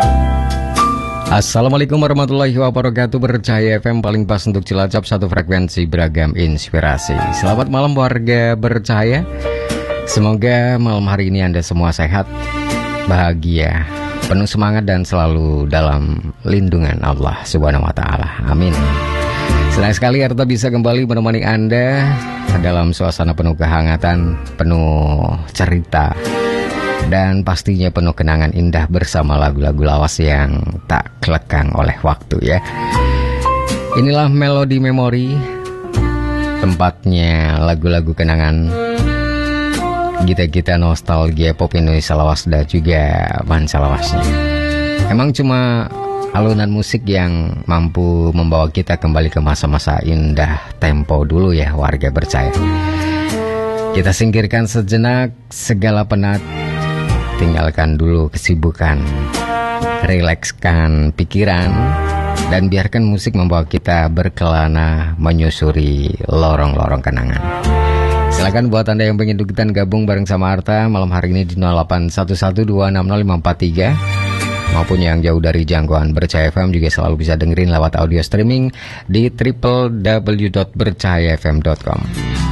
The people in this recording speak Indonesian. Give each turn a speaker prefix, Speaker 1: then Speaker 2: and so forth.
Speaker 1: Assalamualaikum warahmatullahi wabarakatuh. Bercahaya FM paling pas untuk Cilacap, satu frekuensi beragam inspirasi. Selamat malam warga bercahaya. Semoga malam hari ini Anda semua sehat, bahagia, penuh semangat dan selalu dalam lindungan Allah Subhanahu wa taala. Amin. Senang sekali Arta bisa kembali menemani Anda dalam suasana penuh kehangatan, penuh cerita, dan pastinya penuh kenangan indah bersama lagu-lagu lawas yang tak kelekang oleh waktu ya. Inilah Melodi Memori, tempatnya lagu-lagu kenangan, kita-kita nostalgia pop Indonesia lawas dan juga manca lawasnya. Emang cuma alunan musik yang mampu membawa kita kembali ke masa-masa indah tempo dulu ya warga percaya. Kita singkirkan sejenak segala penat, tinggalkan dulu kesibukan, rilekskan pikiran, dan biarkan musik membawa kita berkelana menyusuri lorong-lorong kenangan. Silakan buat Anda yang ingin ikutan gabung bareng sama Arta malam hari ini di 0812605543, maupun yang jauh dari jangkauan Bercahaya FM juga selalu bisa dengerin lewat audio streaming di www.bercahayafm.com.